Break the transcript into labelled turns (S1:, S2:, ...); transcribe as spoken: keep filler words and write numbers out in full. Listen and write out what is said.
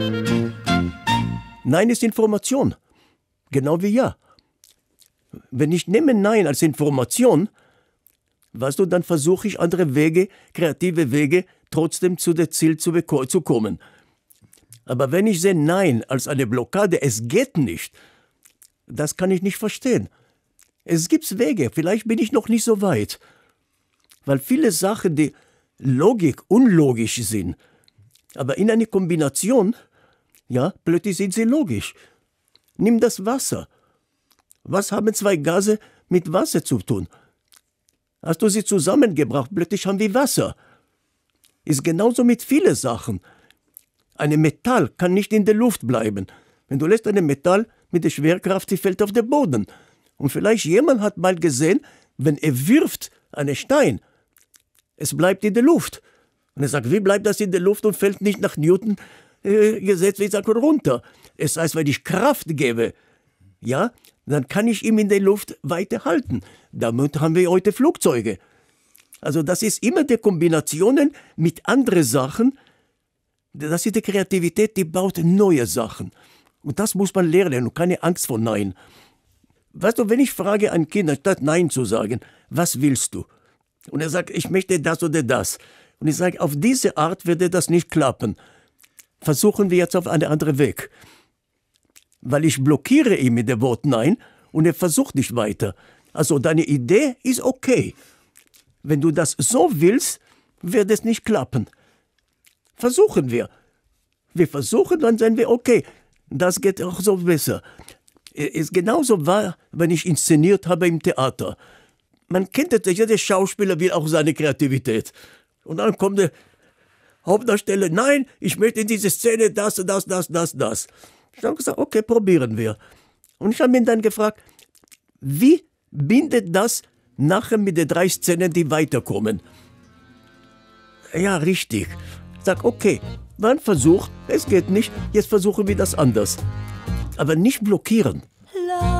S1: Nein ist Information. Genau wie Ja. Wenn ich nehme Nein als Information, weißt du, dann versuche ich andere Wege, kreative Wege, trotzdem zu dem Ziel zu, zu kommen. Aber wenn ich sehe Nein als eine Blockade, es geht nicht, das kann ich nicht verstehen. Es gibt Wege, vielleicht bin ich noch nicht so weit. Weil viele Sachen, die Logik unlogisch sind, aber in einer Kombination, ja, plötzlich sind sie logisch. Nimm das Wasser. Was haben zwei Gase mit Wasser zu tun? Hast du sie zusammengebracht, plötzlich haben wir Wasser. Ist genauso mit vielen Sachen. Ein Metall kann nicht in der Luft bleiben. Wenn du lässt ein Metall mit der Schwerkraft, sie fällt auf den Boden. Und vielleicht jemand hat mal gesehen, wenn er wirft einen Stein, es bleibt in der Luft. Und er sagt, wie bleibt das in der Luft und fällt nicht nach Newton äh, Gesetz, wie sagt, runter? Es heißt, wenn ich Kraft gebe, ja, dann kann ich ihn in der Luft weiterhalten. Damit haben wir heute Flugzeuge. Also das ist immer die Kombinationen mit anderen Sachen. Das ist die Kreativität, die baut neue Sachen. Und das muss man lernen und keine Angst vor Nein. Weißt du, wenn ich frage ein Kind, anstatt Nein zu sagen, was willst du? Und er sagt, ich möchte das oder das. Und ich sage, auf diese Art würde das nicht klappen. Versuchen wir jetzt auf einen anderen Weg. Weil ich blockiere ihn mit dem Wort Nein und er versucht nicht weiter. Also deine Idee ist okay. Wenn du das so willst, wird es nicht klappen. Versuchen wir. Wir versuchen, dann sagen wir, okay, das geht auch so besser. Ist genauso wahr, wenn ich inszeniert habe im Theater. Man kennt es, jeder Schauspieler will auch seine Kreativität. Und dann kommt der Hauptdarsteller, nein, ich möchte in diese Szene das, das, das, das, das. Ich habe gesagt, okay, probieren wir. Und ich habe ihn dann gefragt, wie bindet das nachher mit den drei Szenen, die weiterkommen? Ja, richtig. Ich sage, okay, war ein Versuch, es geht nicht, jetzt versuchen wir das anders. Aber nicht blockieren.